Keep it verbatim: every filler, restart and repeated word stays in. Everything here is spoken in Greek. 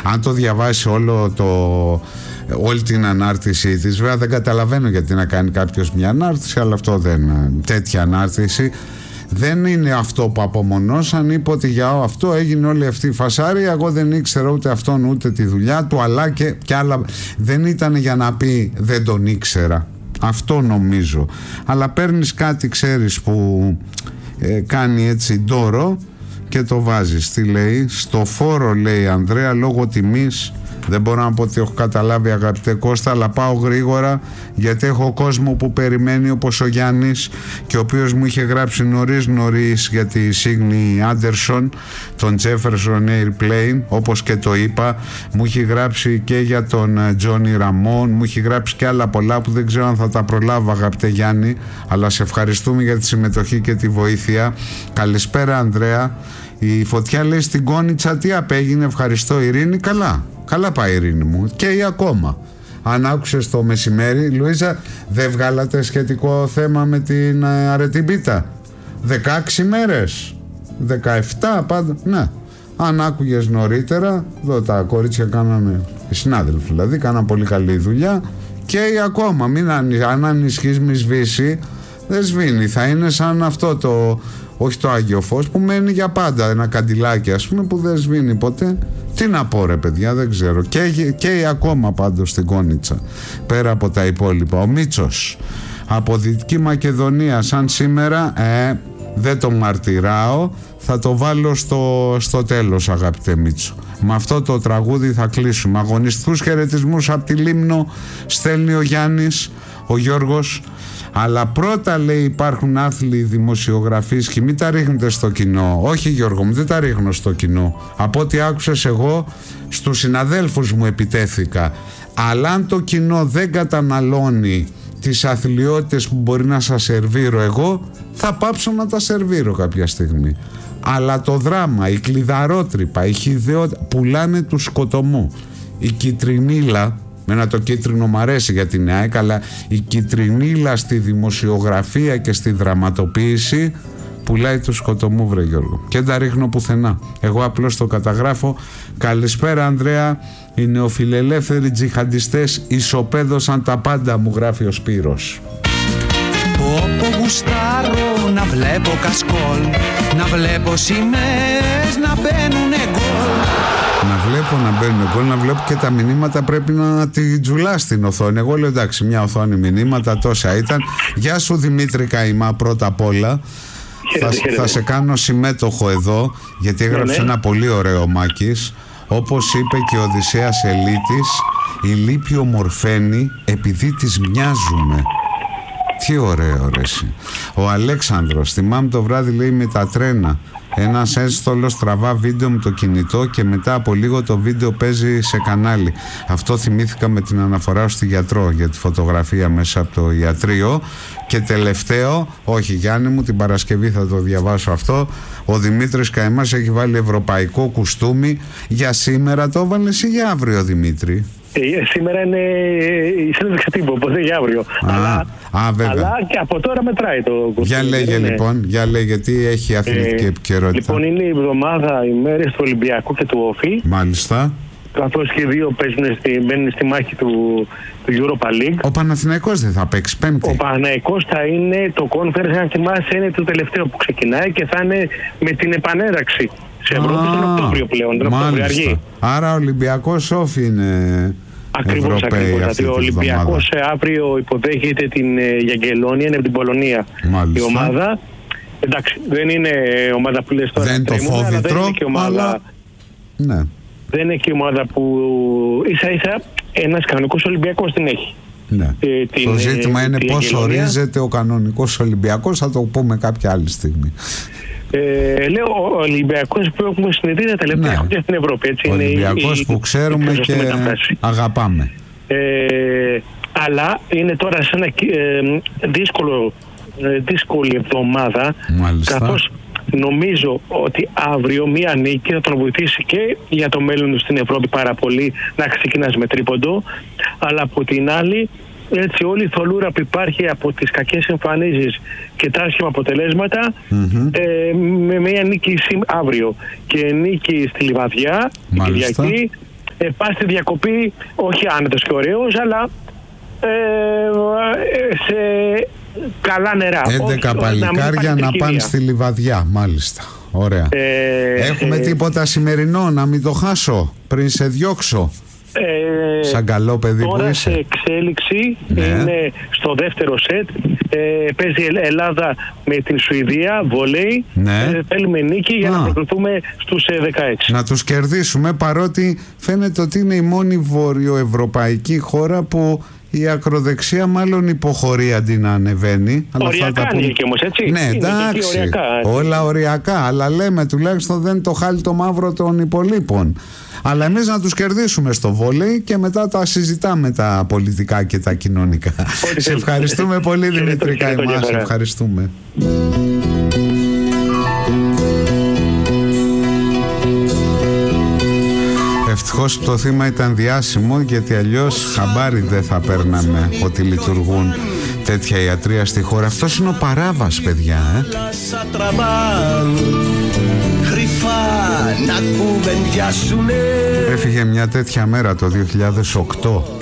αν το διαβάσει όλο το, όλη την ανάρτησή της, βέβαια δεν καταλαβαίνω γιατί να κάνει κάποιος μια ανάρτηση, αλλά αυτό δεν είναι τέτοια ανάρτηση. Δεν είναι αυτό που απομονώσαν, είπε ότι για αυτό έγινε όλη αυτή η φασάρια. Εγώ δεν ήξερα ούτε αυτόν ούτε τη δουλειά του, αλλά και, και άλλα. Δεν ήταν για να πει δεν τον ήξερα. Αυτό νομίζω. Αλλά παίρνεις κάτι, ξέρεις, που ε, κάνει έτσι ντόρο και το βάζεις. Τι λέει? Στο φόρο, λέει η Ανδρέα, λόγω τιμής. Δεν μπορώ να πω ότι έχω καταλάβει, αγαπητέ Κώστα, αλλά πάω γρήγορα γιατί έχω κόσμο που περιμένει, όπως ο Γιάννης, και ο οποίος μου είχε γράψει νωρίς νωρίς για τη Σίγνη Άντερσον, τον Jefferson Airplane, όπως και το είπα. Μου είχε γράψει και για τον Τζόνι Ραμόν, μου είχε γράψει και άλλα πολλά που δεν ξέρω αν θα τα προλάβω, αγαπητέ Γιάννη, αλλά σε ευχαριστούμε για τη συμμετοχή και τη βοήθεια. Καλησπέρα, Ανδρέα. Η φωτιά, λέει, στην Κόνιτσα τι απέγινε? Ευχαριστώ, Ειρήνη. Καλά, καλά πάει, Ειρήνη μου. Και ή ακόμα. Αν άκουσες το μεσημέρι, Λουίζα, δεν βγάλατε σχετικό θέμα με την αρετή πίτα? δεκαέξι μέρες, δεκαεπτά πάντα, ναι. Αν άκουγες νωρίτερα, εδώ τα κορίτσια κάνανε, οι συνάδελφοι δηλαδή, κάνανε πολύ καλή δουλειά. Και ή ακόμα, μην, αν ανισχύς μη σβήσει, δεν σβήνει, θα είναι σαν αυτό το... όχι το Άγιο Φως που μένει για πάντα, ένα καντιλάκι ας πούμε που δεν σβήνει ποτέ. Τι να πω, ρε παιδιά, δεν ξέρω. Και, και ακόμα πάντως στην Κόνιτσα, πέρα από τα υπόλοιπα. Ο Μίτσος από Δυτική Μακεδονία, σαν σήμερα, ε, δεν το μαρτυράω, θα το βάλω στο, στο τέλος, αγαπητέ Μίτσο. Με αυτό το τραγούδι θα κλείσουμε. Αγωνιστικούς χαιρετισμούς από τη Λίμνο στέλνει ο Γιάννης, ο Γιώργος. Αλλά πρώτα, λέει, υπάρχουν άθλοι δημοσιογραφείς και μην τα ρίχνετε στο κοινό. Όχι, Γιώργο μου, δεν τα ρίχνω στο κοινό. Από ό,τι άκουσες, εγώ στους συναδέλφους μου επιτέθηκα. Αλλά αν το κοινό δεν καταναλώνει τις αθλιότητες που μπορεί να σας σερβίρω εγώ, θα πάψω να τα σερβίρω κάποια στιγμή. Αλλά το δράμα, η κλειδαρότρυπα, η χυδαιότητα πουλάνε του σκοτωμού. Η κιτρινίλα, μένα το κίτρινο μ' αρέσει για την ΑΕΚ, αλλά η κιτρινίλα στη δημοσιογραφία και στη δραματοποίηση πουλάει του σκοτωμού, βρε Γιώργο. Και δεν τα ρίχνω πουθενά. Εγώ απλώς το καταγράφω. Καλησπέρα, Ανδρέα. Οι νεοφιλελεύθεροι τζιχαντιστές ισοπαίδωσαν τα πάντα, μου γράφει ο Σπύρος. Όπου γουστάρω να βλέπω κασκόλ, να βλέπω σημαίες να μπαίνουνε γκολ. Να βλέπω να μπαίνουν γκολ, να βλέπω και τα μηνύματα, πρέπει να τη τζουλά στην οθόνη. Εγώ λέω εντάξει, μια οθόνη μηνύματα, τόσα ήταν. Γεια σου Δημήτρη Καϊμά, πρώτα απ' όλα. Χαίρετε, θα, χαίρετε. θα σε κάνω συμμέτοχο εδώ, γιατί έγραψε ναι, ναι. ένα πολύ ωραίο Μάκης. Όπως είπε και ο Οδυσσέας Ελίτης, η λύπη ομορφαίνει επειδή της μοιάζουμε. Τι ωραίο, ρε εσύ. Ο Αλέξανδρος, θυμάμαι το βράδυ, λέει, με τα τρένα. Ένας ένστολος τραβά βίντεο με το κινητό και μετά από λίγο το βίντεο παίζει σε κανάλι. Αυτό θυμήθηκα με την αναφορά στη γιατρό για τη φωτογραφία μέσα από το ιατρείο. Και τελευταίο, όχι Γιάννη μου, την Παρασκευή θα το διαβάσω αυτό, ο Δημήτρης Καϊμάς έχει βάλει ευρωπαϊκό κουστούμι. Για σήμερα το έβαλες ή για αύριο, Δημήτρη? Ε, σήμερα είναι η συνέντευξη τύπου, οπότε για αύριο. Α, αλλά, α, βέβαια. αλλά και από τώρα μετράει το κουστούμι. Για λέγε είναι... λοιπόν, για λέγε τι έχει αθλητική ε, επικαιρότητα. Λοιπόν, είναι η εβδομάδα, οι μέρες του Ολυμπιακού και του Όφη. Μάλιστα. Καθώς και οι δύο παίζουν στη, μπαίνουν στη μάχη του, του Europa League. Ο Παναθηναϊκός δεν θα παίξει Πέμπτη? Ο Παναθηναϊκός θα είναι το conference, αν θυμάσαι, είναι το τελευταίο που ξεκινάει και θα είναι με την επανέραξη σε Ευρώπη τον Οκτώβριο πλέον, τον Οκτώβριο αργή. Άρα ο Ολυμπιακός Όφη είναι Ακριβώς, Ευρωπαίοι ακριβώς. αυτή Δηλαδή, ο τη Ολυμπιακός αύριο υποδέχεται την ε, Γιαγκελόνια, είναι από την Πολωνία. Μάλιστα. Η ομάδα. Εντάξει, δεν είναι ομάδα που λες τώρα. Δεν είναι το τρέμουμε, αλλά φόβητρο, δεν είναι και ομάδα, αλλά... Ναι. δεν είναι και η ομάδα που ίσα ίσα ένας κανονικός Ολυμπιακός την έχει. Ναι. Ε, την, το ζήτημα ε, είναι πώς Γιαγκελόνια. ορίζεται ο κανονικός Ολυμπιακός, θα το πούμε κάποια άλλη στιγμή. Ε, λέω ο Ολυμπιακός που έχουμε συνηθίσει τα τελευταία Ναι. χρόνια στην Ευρώπη. Έτσι, Ο είναι Ολυμπιακός η, που ξέρουμε η, και αγαπάμε. Ε, αλλά είναι τώρα σε ένα ε, δύσκολο, ε, δύσκολη εβδομάδα. Μάλιστα. Καθώς νομίζω ότι αύριο μία νίκη θα τον βοηθήσει και για το μέλλον του στην Ευρώπη πάρα πολύ, να ξεκινάς με τρίποντο, αλλά από την άλλη έτσι όλη η θολούρα που υπάρχει από τις κακές εμφανίσεις και τα άσχημα αποτελέσματα, mm-hmm. ε, με μια νίκη αύριο και νίκη στη Λιβαδιά την Κυριακή, ε, πας στη διακοπή, όχι άνετος και ωραίος, αλλά ε, σε καλά νερά. έντεκα παλικάρια να, να πάνε στη Λιβαδιά, μάλιστα. Ωραία. Ε, Έχουμε ε, τίποτα σημερινό, να μην το χάσω πριν σε διώξω? Ε, Σαν καλό παιδί τώρα που είσαι. Σε εξέλιξη, ναι. είναι στο δεύτερο σετ. ε, Παίζει η Ελλάδα με την Σουηδία, βολέι. ναι. ε, Θέλουμε νίκη για Α. να προκριθούμε στους ε, δεκαέξι. Να τους κερδίσουμε, παρότι φαίνεται ότι είναι η μόνη βορειοευρωπαϊκή χώρα που η ακροδεξιά μάλλον υποχωρεί αντί να ανεβαίνει. Οριακά είναι και όμως, έτσι. Ναι, εντάξει, οριακά. Όλα οριακά, αλλά λέμε τουλάχιστον δεν το χάλι το μαύρο των υπολείπων. Αλλά εμείς να τους κερδίσουμε στο βόλεϊ και μετά τα συζητάμε τα πολιτικά και τα κοινωνικά. Σε ευχαριστούμε πολύ, Δημήτρη Καϊμά, σε ευχαριστούμε. Ευτυχώς το θύμα ήταν διάσημο, γιατί αλλιώς χαμπάρι δεν θα παίρναμε ότι λειτουργούν τέτοια ιατρεία στη χώρα. Αυτός είναι ο Παράβας, παιδιά, ε? Έφυγε μια τέτοια μέρα το δύο χιλιάδες οκτώ.